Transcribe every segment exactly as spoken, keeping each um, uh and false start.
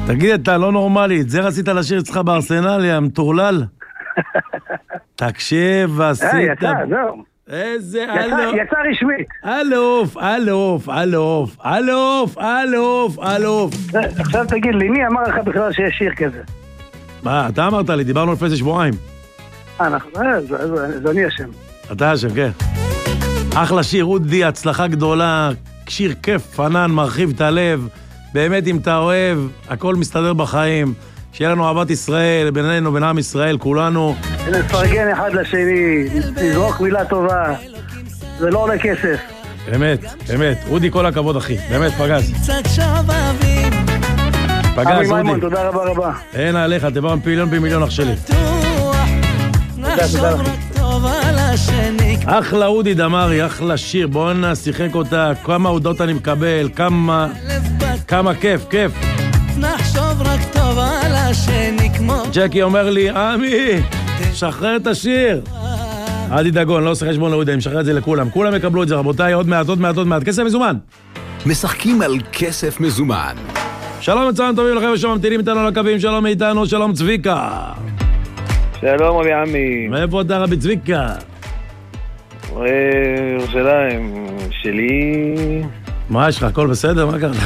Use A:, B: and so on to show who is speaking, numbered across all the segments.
A: תגיד, אתה לא נורמלי, את זה רצית לשיר אצלך בארסנל, יא מטורלל? תקשיב, עשית...
B: יצא, זהו.
A: איזה
B: אלוף. יצא רשמית.
A: אלוף, אלוף, אלוף, אלוף, אלוף, אלוף.
B: עכשיו תגיד לי, מי אמר לך בכלל שיש שיר כזה?
A: מה, אתה אמרת לי, דיברנו לפני זה שבועיים.
B: אה, נכון, זה אני השם.
A: אתה השם, כן. אחלה שיר, אודי, הצלחה גדולה, שיר כיף, פנן, מרחיב את הלב, באמת אם אתה אוהב, הכל מסתדר בחיים, שיהיה לנו אהבת ישראל, בינינו, בין עם ישראל, כולנו.
B: נפרגן אחד לשני, נזרוק מילה טובה, זה לא עולה כסף.
A: באמת, באמת, אודי כל הכבוד אחי, באמת פגז.
B: פגז, אודי. תודה רבה רבה.
A: אין עליך, תבר מיליון במיליון אח שלי.
B: תודה, תודה לכם.
A: אחלה אודי דמרי, אחלה שיר, בואו נשיחק אותה, כמה הודות אני מקבל, כמה, כמה כיף, כיף. נחשוב רק טוב על השני כמו... ג'קי אומר לי, עמי, שחרר את השיר. אל תדאגו, אני לא עושה חשבון לאודי, אני משחרר את זה לכולם. כולם יקבלו את זה, רבותיי, עוד מעט, עוד מעט, עוד מעט. כסף מזומן.
C: משחקים על כסף מזומן.
A: שלום מצוין טובים לכם שממתינים איתנו לקווים, שלום איתנו, שלום צביקה.
D: שלום אבי עמי.
A: מאיפה אתה רבי צביקה?
D: ירושלים שלי.
A: מה יש לך? הכל בסדר? מה קרה?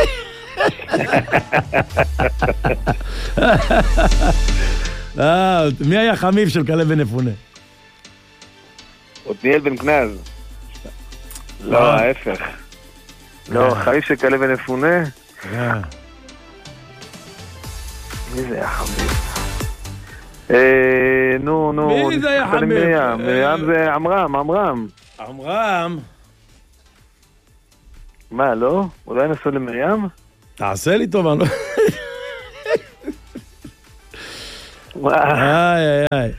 A: מי היה חמיב של כלב בן אפונה?
D: עתניאל בן כנז. לא, ההפך. לא, חמיב של כלב בן אפונה? מי זה היה חמיב? נו, נו.
A: מי זה היה חמיב?
D: מרים זה עמרם, עמרם.
A: עמרם?
D: מה, לא? אולי נסו למרים?
A: תעשה לי טוב, אני לא... איי, איי, איי.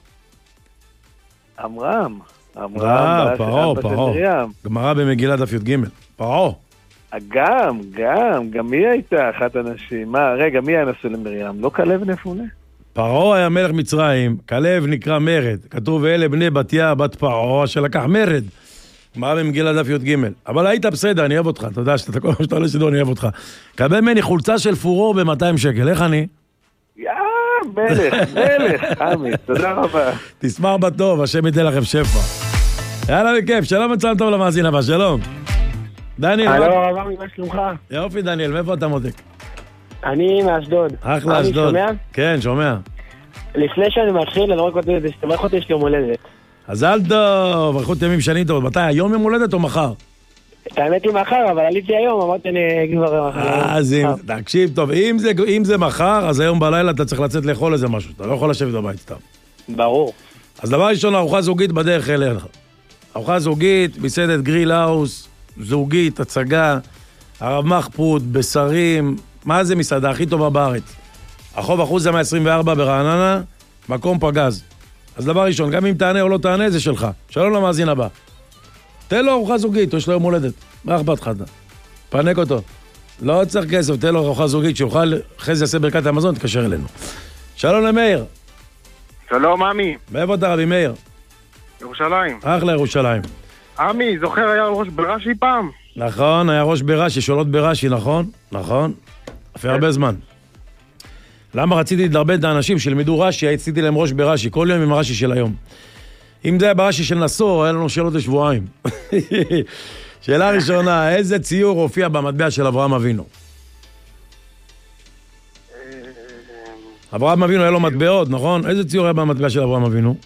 D: עמרם.
A: עמרם, פרעה, פרעה. גמרא במגילת דף י"ג. פרעה.
D: גם, גם, גם מי הייתה אחת הנשים? מה, רגע, מי היה נסו למרים? לא כלב בן אפונה?
A: פרעה היה מלך מצרים, כלב נקרא מרד. כתוב, ואלה בני בתיה, בת פרעה, שלקח מרד. מה במגילת דף י"ג. אבל היית בסדר, אני אוהב אותך. אתה יודע שאתה כל מה שאתה עולה שדו, אני אוהב אותך. קבל ממני חולצה של פורור ב-מאתיים שקל. איך אני?
D: יא, מלך, מלך, עמי, תודה רבה.
A: תשמח בטוב, השם ייתן לכם שפע. יאללה, בכיף, שלום מצלם טוב למאזין הבא, שלום. דניאל.
E: הלו, רבה, מה שלומך?
A: יופי, דניאל, מאיפה אתה מותק?
E: אני מאשדוד.
A: אחלה, אשדוד.
E: שומע?
A: כן, שומע.
E: לפני שאני מתחיל, אני רק רוצה שתברך אותי, יש לי יום הולדת.
A: אז אל טוב, ברכות ימים שנים טוב. מתי, היום יום הולדת או מחר?
E: את האמת היא מחר, אבל עליתי היום, אמרתי אני כבר מחר.
A: אז אם, תקשיב טוב, אם זה, אם זה מחר, אז היום בלילה אתה צריך לצאת לאכול איזה משהו. אתה לא יכול לשבת בבית סתם.
E: ברור.
A: אז דבר ראשון, ארוחה זוגית בדרך אליך. ארוחה זוגית, מסעדת גריל האוס, זוגית, הצגה, הרב מחפוד, בשרים, מה זה מסעדה הכי טובה בארץ? החוב אחוז זה מאה עשרים וארבע ברעננה, מקום פגז. אז דבר ראשון, גם אם תענה או לא תענה, זה שלך. שלום למאזין הבא. תן לו ארוחה זוגית, יש לו יום הולדת. מה אכפת לך? פנק אותו. לא צריך כסף, תן לו ארוחה זוגית, שיוכל, אחרי זה יעשה ברכת המזון, תקשר אלינו. שלום למאיר.
F: שלום, עמי.
A: מאיפה אתה רבי מאיר?
F: ירושלים.
A: אחלה ירושלים.
F: עמי, זוכר היה ראש ברש"י פעם?
A: נכון, היה ראש ברש"י, שולות ברש"י, נכון? נכון. לפני הרבה זמן. למה רציתי לדרבן את האנשים שלמדו רש"י, הייתי להם ראש ברש"י, כל יום עם הרש"י של היום. אם זה היה ברש"י של נסור, היה לנו שאלות לשבועיים. שאלה ראשונה, איזה ציור הופיע במטבע של אברהם אבינו? אברהם אבינו היה לו מטבעות, נכון? איזה ציור היה במטבע של אברהם אבינו?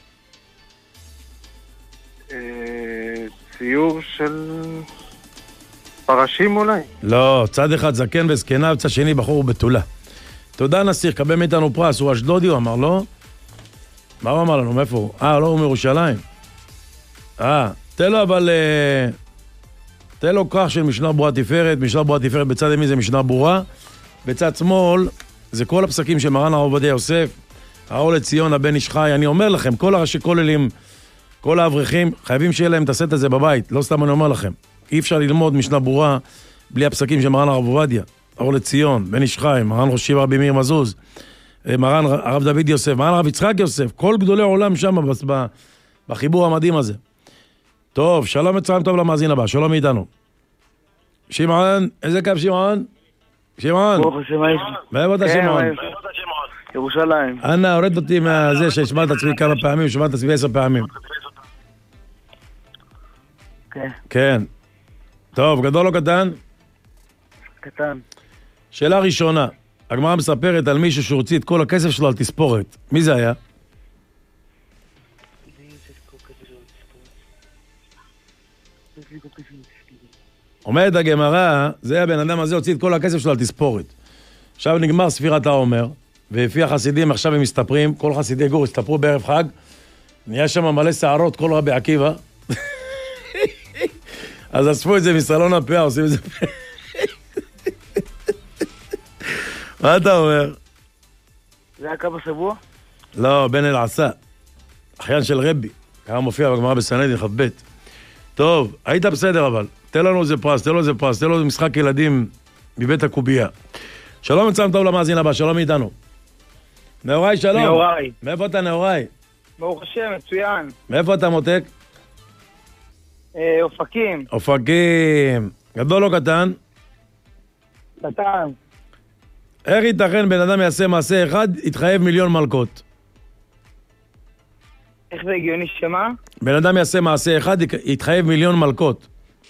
F: ציור של פרשים אולי?
A: לא, צד אחד זקן וזקנה, וצד שני בחור בתולה. תודה נסיך, קבל מאיתנו פרס, הוא אשדודי, הוא אמר, לא? מה הוא אמר לנו, מאיפה הוא? אה, לא, הוא מירושלים. אה, תן לו אבל... תן לו כך של משנה ברורה תפארת, משנה ברורה תפארת בצד ימין זה משנה ברורה, בצד שמאל זה כל הפסקים של מרן הרב עובדיה יוסף, האור לציון, הבן איש חי, אני אומר לכם, כל הראשי כוללים, כל האברכים, חייבים שיהיה להם את הסט הזה בבית, לא סתם אני אומר לכם. אי אפשר ללמוד משנה ברורה בלי הפסקים של מרן הרב עובדיה, האור לציון, בן איש חי, מרן ראש ישיבה רבי מאיר מזוז, מרן הרב דוד יוסף, מרן הרב יצחק יוסף, כל גדולי העולם שם בחיבור המדהים הזה. טוב, שלום וצהריים טוב למאזין הבא, שלום מאיתנו. שמעון, איזה קו שמעון? שמעון.
E: ברוך השם, מה יש?
A: מאיפה אתה שמעון?
E: ירושלים.
A: אנא, הורד אותי מהזה שהשמע את עצמי כמה פעמים, שמע את עצמי עשר פעמים.
E: כן.
A: כן. טוב, גדול או קטן?
E: קטן.
A: שאלה ראשונה. הגמרא מספרת על מישהו שהוציא את כל הכסף שלו על תספורת. מי זה היה? אומרת הגמרא, זה הבן אדם הזה הוציא את כל הכסף שלו על תספורת. עכשיו נגמר ספירת העומר, ולפי החסידים עכשיו הם מסתפרים, כל חסידי גור הסתפרו בערב חג, נהיה שם מלא שערות, כל רבי עקיבא. אז אספו את זה מסלון הפאה, עושים את זה פה. מה אתה אומר?
E: זה היה כמה שבוע?
A: לא, בן אל-עשה, אחיין של רבי, כמה מופיע בגמרא בסנהדרין ח' ב'. טוב, היית בסדר אבל, תן לנו איזה פרס, תן לנו איזה פרס, תן לנו איזה משחק ילדים מבית הקובייה. שלום וצלם טוב למאזין הבא, שלום מאיתנו. נאורי, שלום.
E: נאורי.
A: מאיפה אתה נאורי?
E: ברוך השם, מצוין.
A: מאיפה אתה מותק?
E: אה, אופקים.
A: אופקים. גדול או קטן?
E: קטן.
A: איך ייתכן בן אדם יעשה מעשה אחד, יתחייב מיליון מלכות?
E: איך זה הגיוני שמה?
A: בן אדם יעשה מעשה אחד, יתחייב מיליון מלכות.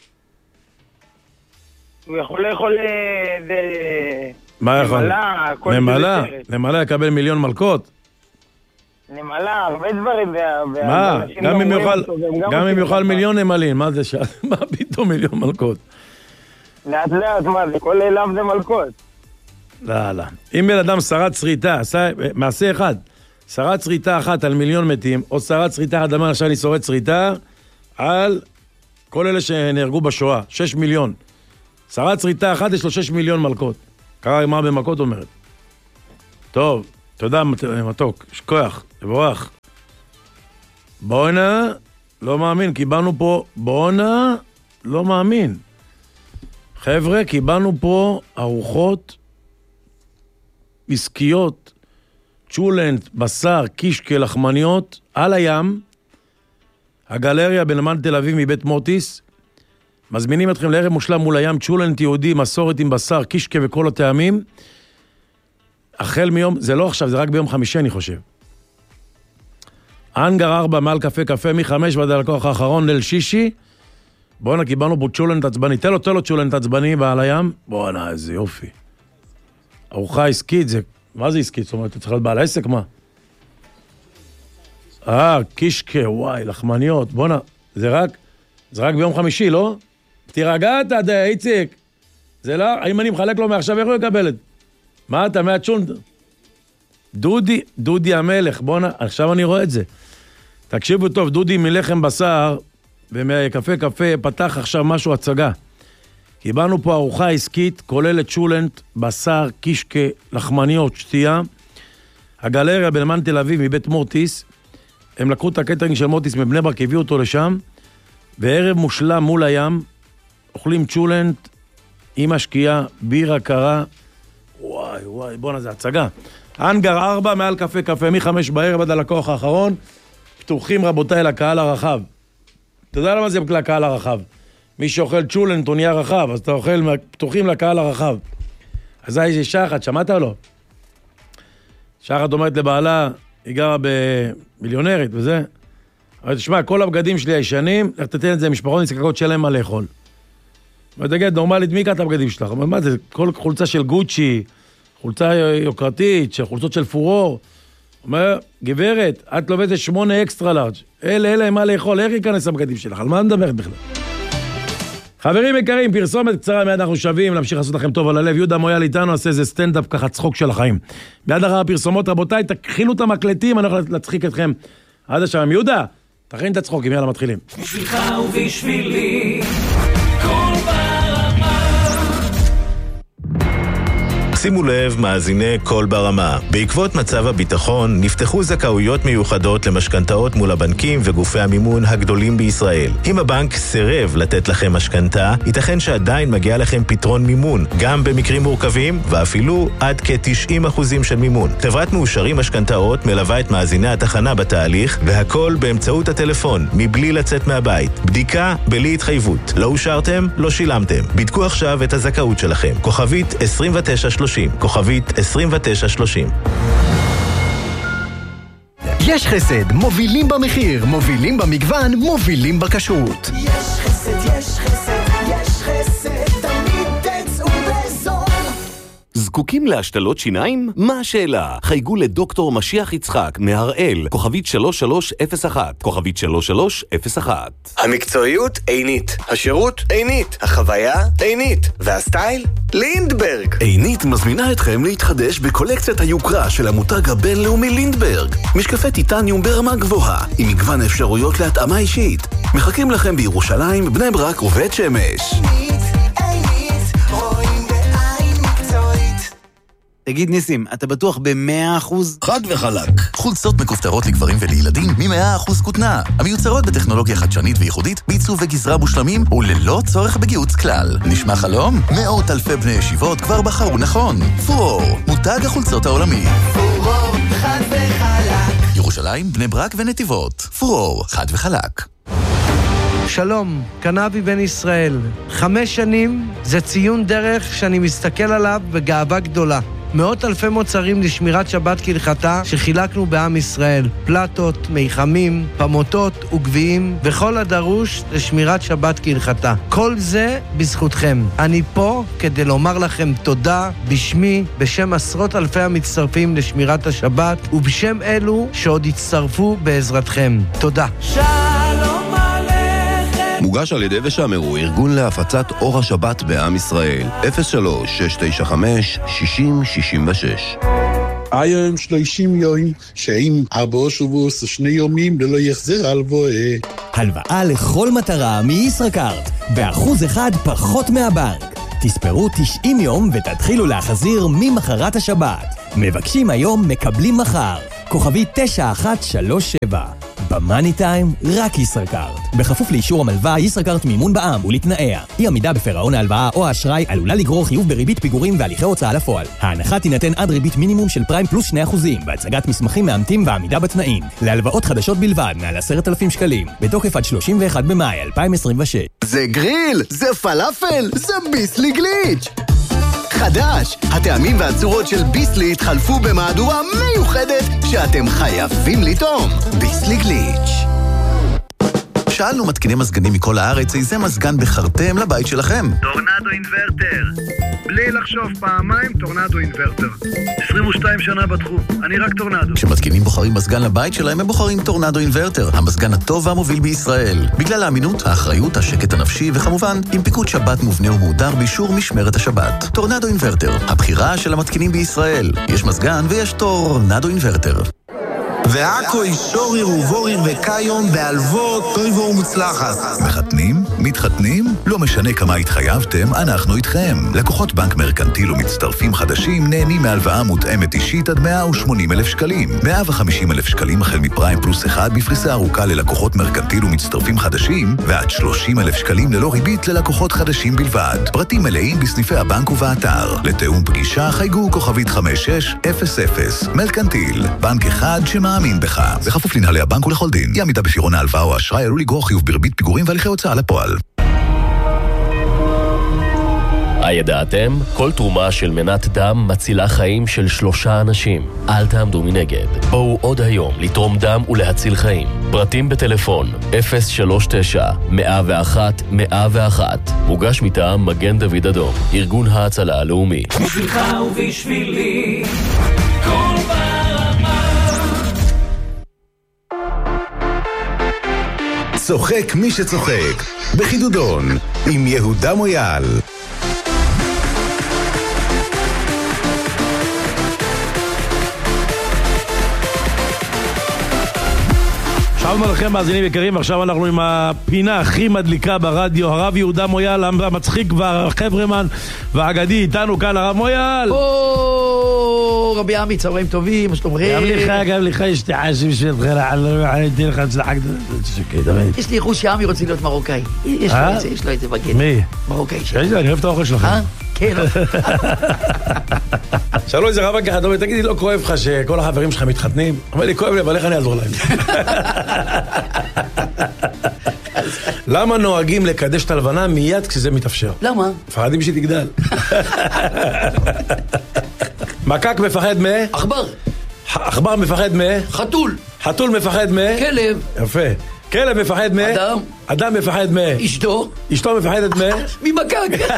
E: הוא יכול לאכול איזה...
A: מה יכול?
E: נמלה, כל
A: נמלה?
E: זה בסרט.
A: נמלה יקבל מיליון מלכות?
E: נמלה, הרבה דברים. וה-
A: מה?
E: והאנשים
A: גם אם
E: רואים
A: יאכל,
E: אותו, והם
A: גם אם
E: עושים
A: יאכל
E: אותו.
A: מיליון נמלים, מה זה ש... מה פתאום מיליון מלכות?
E: לאט לאט, מה זה? כל אליו זה מלכות.
A: לא, לא. אם בן אדם שרד שריטה, עשה מעשה אחד, שרד שריטה אחת על מיליון מתים, או שרד שריטה אחת, אמר עכשיו אני שורד שריטה, על כל אלה שנהרגו בשואה, שש מיליון. שרד שריטה אחת, יש לו שש מיליון מלכות. קרא מה במכות אומרת. טוב, תודה מתוק, יש כוח, תבורך. בואנה, לא מאמין, קיבלנו פה, בואנה, לא מאמין. חבר'ה, קיבלנו פה ארוחות עסקיות, צ'ולנט, בשר, קישקה, לחמניות, על הים, הגלריה בנמל תל אביב מבית מוטיס, מזמינים אתכם לערב מושלם מול הים, צ'ולנט יהודי, מסורת עם בשר, קישקה וכל הטעמים, החל מיום, זה לא עכשיו, זה רק ביום חמישי אני חושב. אנגר ארבע מעל קפה קפה, מחמש ועד הלקוח האחרון, ליל שישי, בואנה, קיבלנו פה צ'ולנט עצבני, תן לו, תן לו צ'ולנט עצבני בעל הים, בואנה, איזה יופי. ארוחה עסקית, זה, מה זה עסקית? זאת אומרת, אתה צריך להיות בעל עסק, מה? אה, קישקה, וואי, לחמניות, בואנה, זה רק, זה רק ביום חמישי, לא? תירגע אתה, די, איציק. זה לא, אם אני מחלק לו מעכשיו, איך הוא יקבל את? מה אתה, מהצ'ולנט? דודי, דודי המלך, בואנה, עכשיו אני רואה את זה. תקשיבו טוב, דודי מלחם בשר, ומקפה קפה, פתח עכשיו משהו הצגה. קיבלנו פה ארוחה עסקית, כוללת צ'ולנט, בשר, קישקה, לחמניות, שתייה. הגלריה בנמל תל אביב מבית מוטיס, הם לקחו את הקטרינג של מוטיס מבני ברק, הביאו אותו לשם, וערב מושלם מול הים, אוכלים צ'ולנט, עם השקיעה, בירה קרה, וואי וואי, בואנה, זה הצגה. אנגר ארבע מעל קפה קפה, מחמש בערב עד הלקוח האחרון, פתוחים רבותיי לקהל הרחב. אתה יודע למה זה לקהל הרחב? מי שאוכל צ'ולנט הוא נהיה רחב, אז אתה אוכל פתוחים לקהל הרחב. אז זה איזה שחת, שמעת או לא? שחת אומרת לבעלה, היא גרה במיליונרית וזה. אבל תשמע, כל הבגדים שלי הישנים, איך תתן את זה למשפחות נזקקות שלהם מה לאכול. ותגיד, נורמלית, מי יקע את הבגדים שלך? מה זה, כל חולצה של גוצ'י, חולצה יוקרתית, של חולצות של פורור. אומר, גברת, את לובשת שמונה אקסטרה לארג'. אלה, אלה, מה לאכול, איך ייכנס הבגדים שלך? על מה נדברת בכלל? חברים יקרים, פרסומת קצרה, מיד אנחנו שווים, להמשיך לעשות לכם טוב על הלב. יהודה מויאל איתנו, עושה איזה סטנדאפ ככה צחוק של החיים. מיד אחר הפרסומות, רבותיי, תכינו את המקלטים, אני הולך להצחיק אתכם. עד השם, יהודה, תכין את הצחוקים, יאללה, מתחילים.
G: בשבילך ובשבילי, כל ברמה. שימו לב, מאזיני קול ברמה. בעקבות מצב הביטחון נפתחו זכאויות מיוחדות למשכנתאות מול הבנקים וגופי המימון הגדולים בישראל. אם הבנק סירב לתת לכם משכנתה, ייתכן שעדיין מגיע לכם פתרון מימון, גם במקרים מורכבים ואפילו עד כ-תשעים אחוזים של מימון. חברת מאושרים משכנתאות מלווה את מאזיני התחנה בתהליך, והכל באמצעות הטלפון, מבלי לצאת מהבית. בדיקה בלי התחייבות. לא אושרתם? לא שילמתם. בדקו עכשיו את הזכאות שלכם. כוכבית עשרים ותשע שלושים. כוכבית עשרים ותשע שלושים.
H: יש חסד, מובילים במחיר, מובילים במגוון, מובילים בכשרות.
I: יש חסד, יש חסד, יש חסד, תמיד תצאו בזול.
J: זקוקים להשתלות שיניים? מה השאלה? חייגו לדוקטור משיח יצחק מהראל, כוכבית שלוש שלוש אפס אחת, כוכבית שלוש שלוש אפס אחת.
K: המקצועיות עינית, השירות עינית, החוויה עינית, והסטייל לינדברג.
C: עינית מזמינה אתכם להתחדש בקולקציית היוקרה של המותג הבינלאומי לינדברג. משקפי טיטניום ברמה גבוהה, עם מגוון אפשרויות להתאמה אישית. מחכים לכם בירושלים, בני ברק ובית שמש.
I: עינית, עינית, רואים בעין מקצועית.
L: תגיד ניסים, אתה בטוח ב-מאה אחוז?
C: חד וחלק. חולצות מכופתרות לגברים ולילדים מ-מאה אחוז כותנה. המיוצרות בטכנולוגיה חדשנית וייחודית, בעיצוב וגזרה מושלמים וללא צורך בגיוץ כלל. נשמע חלום? מאות אלפי בני ישיבות כבר בחרו נכון. פורור, מותג החולצות העולמי.
I: פורור, חד וחלק.
C: ירושלים, בני ברק ונתיבות. פורור, חד וחלק.
M: שלום, קנאבי בן ישראל. חמש שנים זה ציון דרך שאני מסתכל עליו בגאווה גדולה. מאות אלפי מוצרים לשמירת שבת כהלכתה שחילקנו בעם ישראל. פלטות, מיחמים, פמוטות וגביעים וכל הדרוש לשמירת שבת כהלכתה. כל זה בזכותכם. אני פה כדי לומר לכם תודה בשמי, בשם עשרות אלפי המצטרפים לשמירת השבת ובשם אלו שעוד יצטרפו בעזרתכם. תודה.
I: שלום עליכם.
N: מוגש על ידי ושמרו, ארגון להפצת אור השבת בעם ישראל. אפס שלוש שש תשע חמש שישים שישים ושש.
O: היום שלושים יום, שאם ארבעה שבועות שני יומים ללא יחזר הלוואה.
P: הלוואה לכל מטרה מישראכרט, באחוז אחד פחות מהבנק. תספרו תשעים יום ותתחילו להחזיר ממחרת השבת. מבקשים היום, מקבלים מחר. כוכבי תשע אחת שלוש שבע. במאני טיים, רק ישראכרט. בכפוף לאישור המלווה, ישראכרט מימון בע"מ ולתנאיה. אי עמידה בפירעון ההלוואה או האשראי עלולה לגרור חיוב בריבית פיגורים והליכי הוצאה לפועל. ההנחה תינתן עד ריבית מינימום של פריים פלוס שני אחוזים, בהצגת מסמכים מאמתים ועמידה בתנאים. להלוואות חדשות בלבד, מעל עשרת אלפים שקלים. בתוקף עד שלושים ואחד במאי אלפיים עשרים ושש.
H: זה גריל, זה פלאפל, זה ביסלי גליץ'. חדש, הטעמים והצורות של ביסלי התחלפו במהדורה מיוחדת שאתם חייבים לטעום. ביסלי גליץ'.
C: שאלנו מתקיני מזגנים מכל הארץ איזה מזגן בחרתם לבית שלכם.
Q: טורנדו אינברטר. בלי לחשוב פעמיים, טורנדו אינברטר. עשרים ושתיים שנה בתחום, אני רק טורנדו.
C: כשמתקינים בוחרים מזגן לבית שלהם, הם בוחרים טורנדו אינברטר, המזגן הטוב והמוביל בישראל. בגלל האמינות, האחריות, השקט הנפשי, וכמובן, עם פיקוד שבת מובנה ומהודר באישור משמרת השבת. טורנדו אינברטר, הבחירה של המתקינים בישראל. יש מזגן ויש טורנדו אינברטר.
R: ועכו אישורי ובוריר וקיון בהלוות טויבו ומוצלחת.
C: מחתנים? מתחתנים? לא משנה כמה התחייבתם, אנחנו איתכם. לקוחות בנק מרקנטיל ומצטרפים חדשים נהנים מהלוואה מותאמת אישית עד מאה ושמונים אלף שקלים. מאה וחמישים אלף שקלים החל מפריים פלוס אחד בפריסה ארוכה ללקוחות מרקנטיל ומצטרפים חדשים, ועד שלושים אלף שקלים ללא ריבית ללקוחות חדשים בלבד. פרטים מלאים בסניפי הבנק ובאתר. לתאום פגישה חייגו כוכבית חמש שש אפס אפס. מרקנטיל, בנק אחד שמאמין בך. בכפוף לנהלי הבנק ולכל דין. אי עמידה בפירעון ההלוואה או האשראי עלול לגרור חיוב בריבית פיגורים והליכי הוצאה לפועל.
S: הידעתם? כל תרומה של מנת דם מצילה חיים של שלושה אנשים. אל תעמדו מנגד. בואו עוד היום לתרום דם ולהציל חיים. פרטים בטלפון אפס שלוש תשע מאה ואחת מאה ואחת. מוגש מטעם מגן דוד אדום, ארגון ההצלה הלאומי.
I: בשבילך ובשבילי כל ברמה.
C: צוחק מי שצוחק בחידודון עם יהודה מויאל.
A: שלום לכם מאזינים יקרים, עכשיו אנחנו עם הפינה הכי מדליקה ברדיו, הרב יהודה מויאל, המצחיק והחברמן והאגדי איתנו כאן, הרב מויאל.
T: או רבי עמי, צהריים טובים, מה שלומכם?
A: גם לך, גם לך, יש לי חשב שלך, אני לך הצלחק,
T: יש לי חוש שעמי רוצה להיות מרוקאי, יש לו את זה, יש לו את זה בגן.
A: מי?
T: מרוקאי.
A: אני אוהב את האוכל שלכם.
T: אה? כן.
A: שאלו איזה רב ככה, תגידי, לא כואב לך שכל החברים שלך מתחתנים? אומר לי, כואב לי, אבל איך אני אעזור להם? למה נוהגים לקדש את הלבנה מיד כשזה מתאפשר?
T: למה?
A: מפחדים שתגדל. מקק מפחד מה?
T: עכבר.
A: עכבר מפחד מה?
T: חתול.
A: חתול מפחד מה?
T: כלב.
A: יפה. כלב מפחד מה?
T: אדם.
A: אדם מפחד מה?
T: אשתו.
A: אשתו מפחדת מה?
T: ממקק.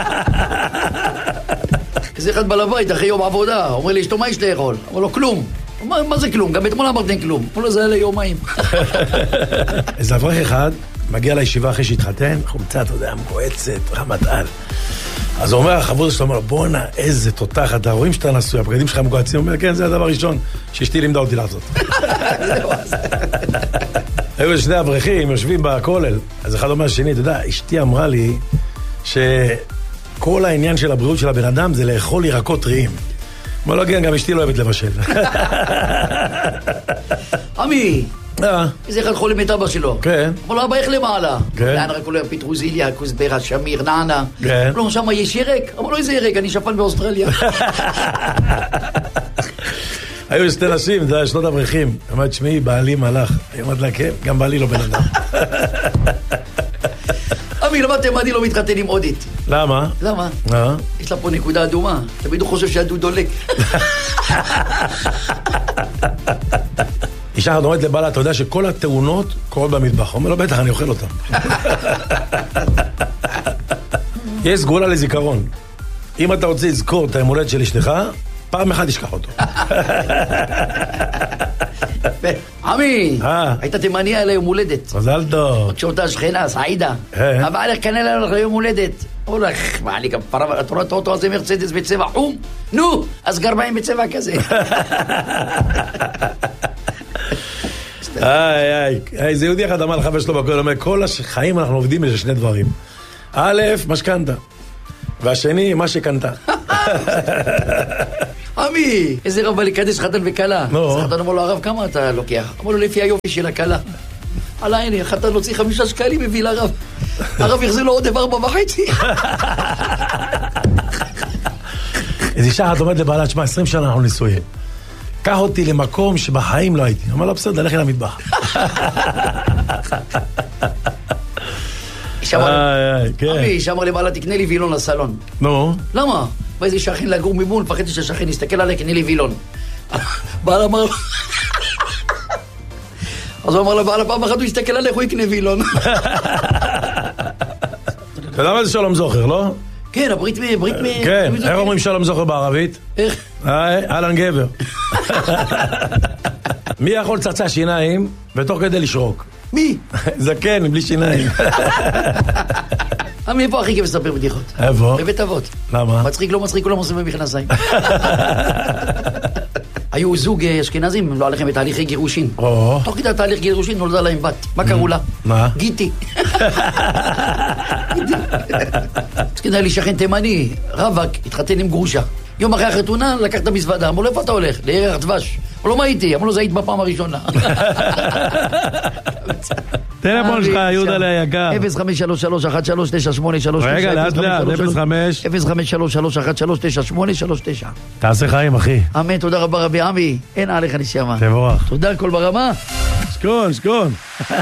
T: כזה אחד בעל הבית אחרי יום עבודה, אומר לי, אשתו, מה יש לאכול? אמר לו, כלום. מה, מה זה כלום? גם אתמול אמרתם כלום. אמר לו, זה היה ליומיים.
A: איזה אברך אחד מגיע לישיבה אחרי שהתחתן, חומצה, אתה יודע, מגועצת, רמת על. אז הוא אומר, החבוד שלו אומר לו, בואנה, איזה תותח, אתה רואים שאתה נשוי, הבגדים שלך מגועצים? הוא אומר, כן, זה הדבר הראשון שאשתי לימדה אותי לעשות. היו שני אברכים, יושבים בכולל, אז אחד אומר לשני, אתה יודע, אשתי אמרה לי שכל העניין של הבריאות של הבן אדם זה לאכול ירקות טריים. אמר לו, כן, גם אשתי לא אוהבת לבשל.
T: עמי, איזה אחד חולם את אבא שלו.
A: כן.
T: אמר לו, אבא, איך למעלה?
A: כן.
T: נענה רק עולה פטרוזיליה, כוסברה, שמיר, נענה.
A: כן.
T: אמר לו, שם יש ירק? אמר לו, איזה ירק? אני שפן באוסטרליה.
A: היו שתי נשים, זה היה שנות אברכים. אמרת, שמי, בעלי מלאך. היא אמרת לה, כן, גם בעלי לא בן אדם.
T: עמי, למדתם, אני לא מתחתן עם אודית.
A: למה?
T: למה?
A: מה?
T: יש לה פה נקודה אדומה. תמיד הוא חושב שהדוד דולק.
A: אישה אחת אומרת לבעלה, אתה יודע שכל התאונות קורות במטבח. הוא אומר לו, בטח, אני אוכל אותם. יש סגולה לזיכרון. אם אתה רוצה לזכור את הימולדת של אשתך, פעם אחת תשכח אותו.
T: עמי, היית תימני על היום הולדת.
A: מזל טוב.
T: כשאותה שכנה, סעידה. הבעלך קנה לנו ליום הולדת. הוא הולך, בעלי גם פרווה, את רואה את האוטו הזה מרצדס בצבע חום? נו, אז גרביים בצבע כזה.
A: איי, איי, זה יהודי אחד אמר לחבר שלו בכל, אומר, כל החיים אנחנו עובדים בשביל שני דברים. א', משכנתה, והשני, מה שקנתה.
T: עמי, איזה רב בא לקדש חתן וקלה.
A: נו.
T: אז חתן אמר לו, הרב, כמה אתה לוקח? אמר לו, לפי היופי של הקלה. עלה, הנה, חתן הוציא חמישה שקלים, מביא לרב. הרב יחזיר לו עוד ארבע וחצי.
A: איזה אישה אחת אומרת לבעלה, תשמע, עשרים שנה אנחנו נישואים. קח אותי למקום שבחיים לא הייתי. אמר לה, בסדר, לכי למטבח.
T: אבי, שאמר לבעלה, תקנה לי וילון לסלון.
A: נו.
T: למה? באיזה שכן לגור ממול, פחדתי שהשכן יסתכל עליי, קנה לי וילון. בעלה אמר לו... אז הוא אמר לבעלה, פעם אחת הוא יסתכל עליך, הוא יקנה וילון.
A: אתה יודע מה זה שלום זוכר, לא?
T: כן, הברית מ... ברית מ...
A: כן, איך אומרים שלום זוכר בערבית?
T: איך?
A: אהלן גבר. מי יכול צצה שיניים ותוך כדי לשרוק?
T: מי?
A: זקן, בלי שיניים.
T: עמי, איפה הכי כיף לספר בדיחות?
A: איפה?
T: בבית אבות.
A: למה?
T: מצחיק, לא מצחיק, כולם עושים במכנסיים. היו זוג אשכנזים, לא עליכם בתהליכי גירושין. תוך כדי תהליך גירושין נולדה להם בת. מה קראו לה?
A: מה?
T: גיטי. אז כדאי לי שכן תימני, רווק, התחתן עם גרושה. יום אחרי החתונה לקח את המזוודה, אמרו לו, איפה אתה הולך? לירח דבש. אמרו לו, מה איתי? אמרו לו, זה היית בפעם הראשונה.
A: טלפון שלך, יהודה ליקר.
T: אפס חמש שלוש שלוש אחת שלוש תשע שמונה שלוש תשע.
A: רגע, לאט לאט, אפס חמש.
T: אפס חמש שלוש שלוש אחת שלוש תשע שמונה שלוש תשע.
A: תעשה חיים, אחי.
T: אמן, תודה רבה רבי עמי. אין עליך נשמה.
A: תבורך.
T: תודה, כל ברמה.
A: שקון, שקון.